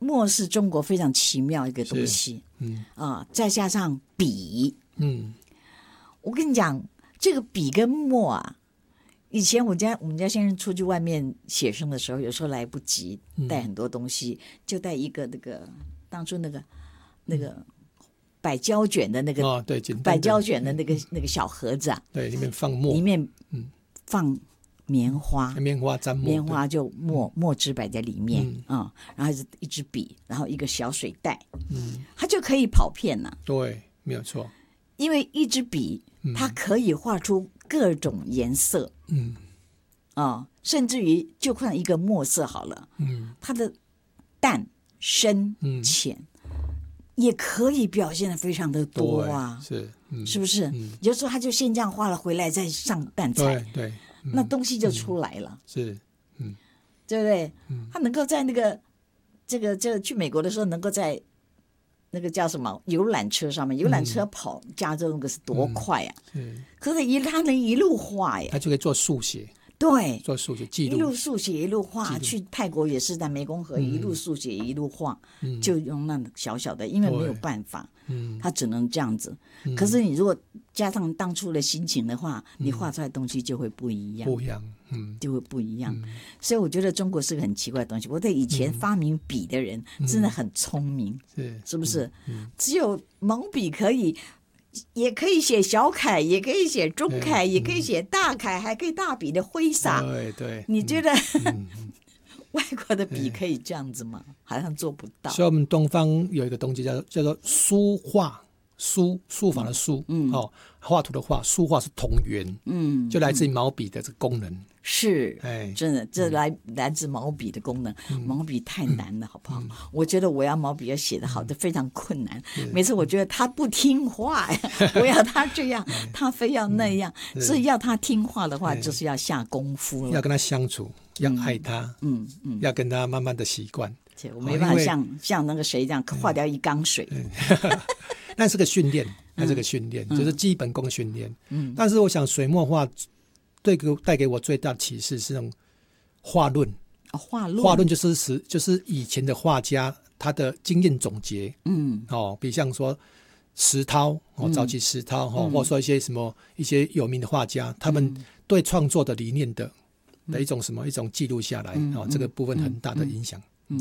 墨是中国非常奇妙一个东西，再加上笔，我跟你讲，这个笔跟墨啊，以前我们家先生出去外面写生的时候，有时候来不及带很多东西，就带一个当初那个百胶卷的那个对， 百胶卷的那个小盒子啊， 对，里面放墨， 里面放棉花沾墨， 棉花就墨汁摆在里面然后一支笔，然后一个小水袋，它就可以跑遍了。 对，没有错， 因为一支笔它可以画出各种颜色，甚至于就看一个墨色好了，它的淡深浅也可以表现得非常的多啊，是不是？有时候他就先这样画了，回来再上淡彩， 对， 那东西就出来了， 是， 对不对？他能够在那个这个去美国的时候，能够在那个叫什么游览车上面，游览车跑加州那个是多快啊！可是他能一路画呀， 他就可以做速写。 对， 做速写记录， 一路速写一路画，去泰国也是在湄公河一路速写一路画，就用那小小的，因为没有办法，他只能这样子。可是你如果加上当初的心情的话，你画出来的东西就会不一样，就会不一样。所以我觉得中国是个很奇怪的东西。我在以前发明笔的人真的很聪明，是不是？只有毛笔可以。也可以写小楷，也可以写中楷，也可以写大楷，还可以大笔的挥洒。 对， 你觉得外国的笔可以这样子吗？好像做不到。 所以我们东方有一个东西叫做书画，书法的书，画图的画，书画是同源，就来自于毛笔的这个功能。 是，真的，这来自毛笔的功能。毛笔太难了，好不好？我觉得我要毛笔要写得好，这非常困难。每次我觉得他不听话呀，我要他这样，他非要那样。所以要他听话的话，就是要下功夫了， 要跟他相处，要爱他，要跟他慢慢的习惯。 我没办法像那个谁这样化掉一缸水。 那是个训练，就是基本功训练。但是我想水墨画带给我最大的启示是那种画论。画论就是以前的画家他的经验总结。比如像说石涛，早期石涛，或者说一些有名的画家，他们对创作的理念的一种一种记录下来，这个部分很大的影响。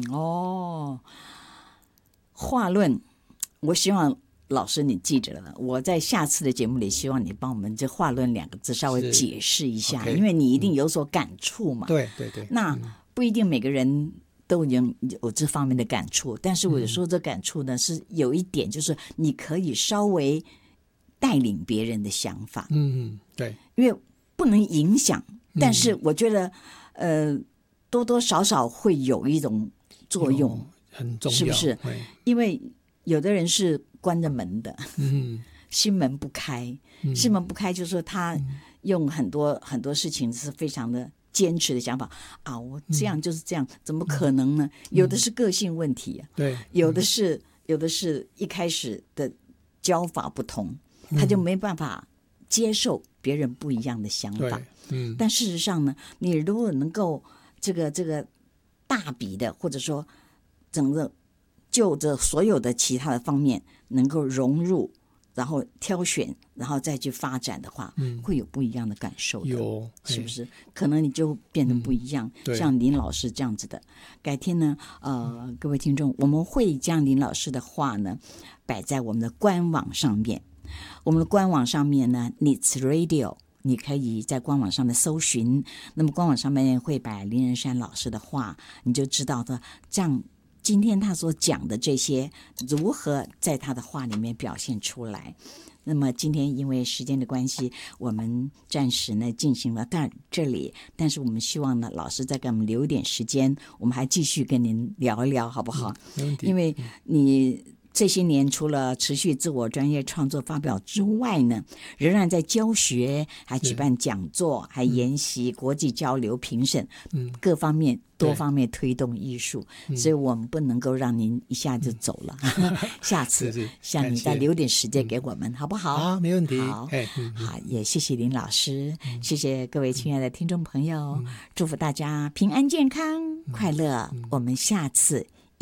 画论，我希望老师你记着了，我在下次的节目里希望你帮我们这画论两个字稍微解释一下，因为你一定有所感触嘛。 对， 那不一定每个人都有这方面的感触，但是我有时候这感触呢是有一点，就是你可以稍微带领别人的想法。 对， 因为不能影响，但是我觉得多多少少会有一种作用， 很重要， 是不是？因为有的人是关着门的，心门不开，心门不开就是说他用很多很多事情是非常的坚持的想法啊，我这样就是这样，怎么可能呢？有的是个性问题啊， 对， 有的是一开始的教法不同，他就没办法接受别人不一样的想法。但事实上呢，你如果能够这个大笔的，或者说整个就这所有的其他的方面能够融入，然后挑选，然后再去发展的话，会有不一样的感受的，是不是？可能你就变得不一样，像林老师这样子的。改天呢，各位听众，我们会将林老师的画呢摆在我们的官网上面。我们的官网上面呢 ，Nits Radio。你可以在官网上面搜寻，那么官网上面会摆林仁山老师的画，你就知道的这样今天他所讲的这些如何在他的画里面表现出来。那么今天因为时间的关系，我们暂时呢进行了到这里，但是我们希望呢老师再给我们留一点时间，我们还继续跟您聊一聊好不好？ 没问题。 因为你这些年除了持续自我专业创作发表之外呢，仍然在教学，还举办讲座，还研习国际交流评审，各方面多方面推动艺术，所以我们不能够让您一下就走了。下次向你再留点时间给我们，好不好？ 好，没问题。 好，也谢谢林老师，谢谢各位亲爱的听众朋友，祝福大家平安健康快乐，我们下次